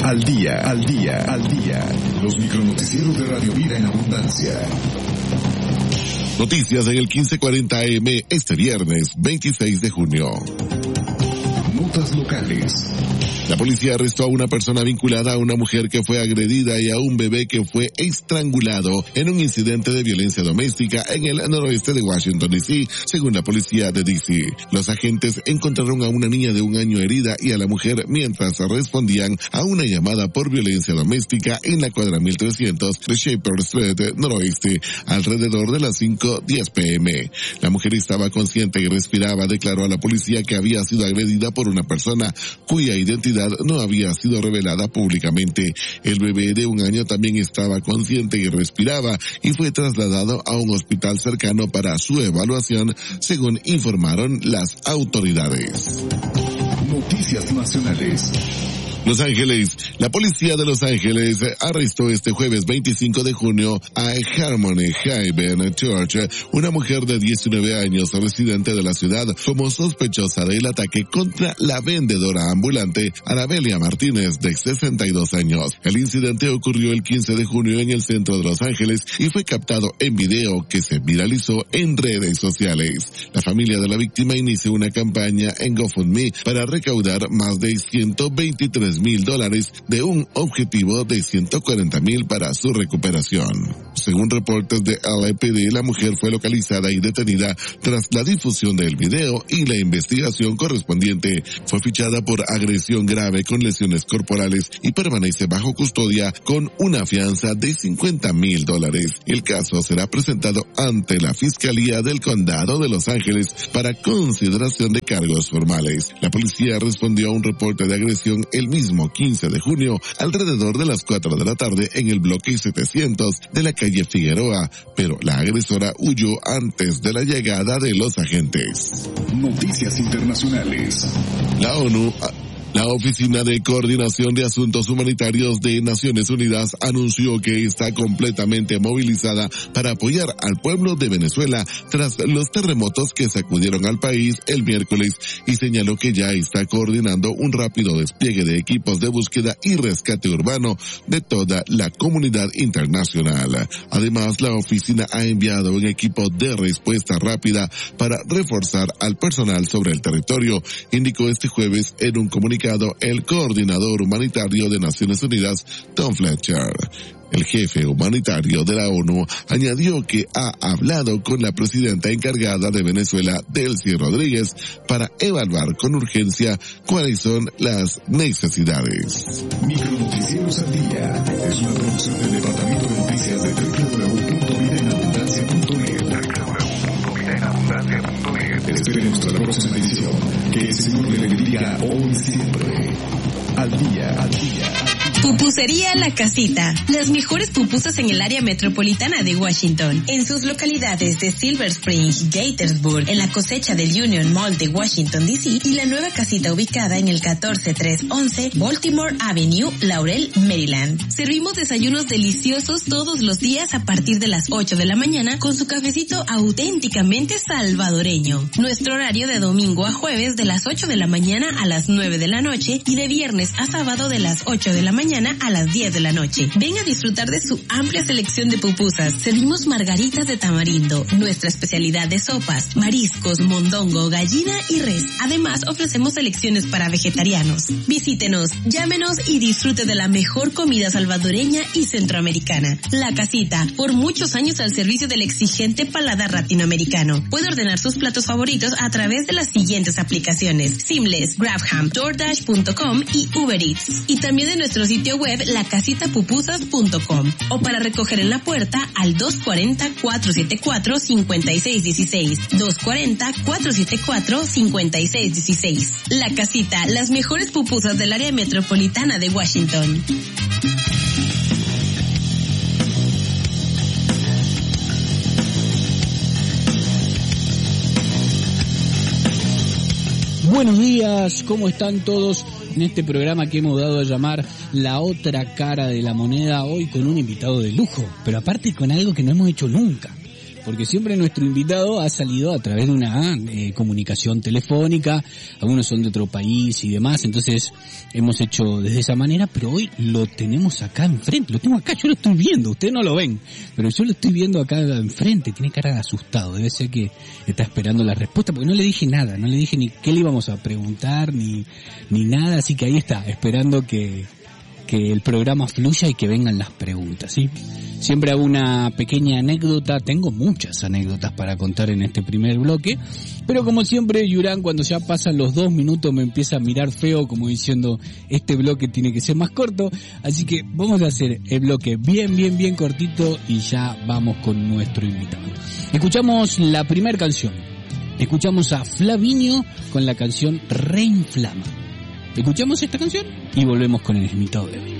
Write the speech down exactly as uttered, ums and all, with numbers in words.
Al día, al día, al día. Los micronoticieros de Radio Vida en Abundancia. Noticias en el quince cuarenta A M este viernes veintiséis de junio. Notas locales. La policía arrestó a una persona vinculada a una mujer que fue agredida y a un bebé que fue estrangulado en un incidente de violencia doméstica en el noroeste de Washington, D C, según la policía de D C. Los agentes encontraron a una niña de un año herida y a la mujer mientras respondían a una llamada por violencia doméstica en la cuadra mil trescientos de Shepherd Street, noroeste, alrededor de las cinco diez p m La mujer estaba consciente y respiraba, declaró a la policía que había sido agredida por una persona cuya identidad no había sido revelada públicamente. El bebé de un año también estaba consciente y respiraba y fue trasladado a un hospital cercano para su evaluación, según informaron las autoridades. Noticias nacionales. Los Ángeles. La policía de Los Ángeles arrestó este jueves veinticinco de junio a Harmony Haven Church, una mujer de diecinueve años residente de la ciudad, como sospechosa del ataque contra la vendedora ambulante Arabelia Martínez, de sesenta y dos años. El incidente ocurrió el quince de junio en el centro de Los Ángeles y fue captado en video que se viralizó en redes sociales. La familia de la víctima inició una campaña en GoFundMe para recaudar más de ciento veintitrés mil dólares de un objetivo de ciento cuarenta mil para su recuperación. Según reportes de L A P D, la mujer fue localizada y detenida tras la difusión del video y la investigación correspondiente. Fue fichada por agresión grave con lesiones corporales y permanece bajo custodia con una fianza de cincuenta mil dólares. El caso será presentado ante la Fiscalía del Condado de Los Ángeles para consideración de cargos formales. La policía respondió a un reporte de agresión el mismo quince de junio, alrededor de las cuatro de la tarde en el bloque setecientos de la calle Figueroa, pero la agresora huyó antes de la llegada de los agentes. Noticias internacionales. La ONU... La Oficina de Coordinación de Asuntos Humanitarios de Naciones Unidas anunció que está completamente movilizada para apoyar al pueblo de Venezuela tras los terremotos que sacudieron al país el miércoles y señaló que ya está coordinando un rápido despliegue de equipos de búsqueda y rescate urbano de toda la comunidad internacional. Además, la oficina ha enviado un equipo de respuesta rápida para reforzar al personal sobre el territorio, indicó este jueves en un comunicado el coordinador humanitario de Naciones Unidas, Tom Fletcher. El jefe humanitario de la ONU añadió que ha hablado con la presidenta encargada de Venezuela, Delcy Rodríguez, para evaluar con urgencia cuáles son las necesidades. Micronoticieros al día es una producción del Departamento de Noticias de doble u doble u doble u punto vida en abundancia punto net. doble u doble u doble u punto vida en abundancia punto net. Esperen nuestra próxima edición. Que el Señor le bendiga hoy y siempre. Al día, al día. Pupusería La Casita. Las mejores pupusas en el área metropolitana de Washington. En sus localidades de Silver Spring, Gaithersburg, en la cosecha del Union Mall de Washington, D C y la nueva casita ubicada en el catorce trescientos once Baltimore Avenue, Laurel, Maryland. Servimos desayunos deliciosos todos los días a partir de las ocho de la mañana con su cafecito auténticamente salvadoreño. Nuestro horario de domingo a jueves de las ocho de la mañana a las nueve de la noche y de viernes a sábado de las ocho de la mañana a las diez de la noche. Ven a disfrutar de su amplia selección de pupusas. Servimos margaritas de tamarindo, nuestra especialidad de sopas, mariscos, mondongo, gallina y res. Además, ofrecemos selecciones para vegetarianos. Visítenos, llámenos y disfrute de la mejor comida salvadoreña y centroamericana. La Casita, por muchos años al servicio del exigente paladar latinoamericano. Puede ordenar sus platos favoritos a través de las siguientes aplicaciones: Seamless, Grabham, DoorDash punto com y Uber Eats. Y también de nuestro sitio web la casita pupusas punto com o para recoger en la puerta al dos cuatro cero, cuatro siete cuatro, cinco seis uno seis, dos cuatro cero, cuatro siete cuatro, cinco seis uno seis. La Casita, las mejores pupusas del área metropolitana de Washington. Buenos días, ¿cómo están todos? En este programa que hemos dado a llamar La Otra Cara de la Moneda, hoy con un invitado de lujo, pero aparte con algo que no hemos hecho nunca. porque siempre nuestro invitado ha salido a través de una eh, comunicación telefónica, algunos son de otro país y demás, entonces hemos hecho desde esa manera, pero hoy lo tenemos acá enfrente, lo tengo acá, yo lo estoy viendo, ustedes no lo ven, pero yo lo estoy viendo acá enfrente, tiene cara de asustado, debe ser que está esperando la respuesta, porque no le dije nada, no le dije ni qué le íbamos a preguntar, ni, ni nada, así que ahí está, esperando que, que el programa fluya y que vengan las preguntas, ¿sí? Siempre hago una pequeña anécdota, tengo muchas anécdotas para contar en este primer bloque, pero como siempre Yurán cuando ya pasan los dos minutos me empieza a mirar feo como diciendo este bloque tiene que ser más corto, así que vamos a hacer el bloque bien, bien, bien cortito y ya vamos con nuestro invitado. Escuchamos la primera canción, escuchamos a Flavinio con la canción Reinflama. Escuchamos esta canción y volvemos con el invitado de hoy.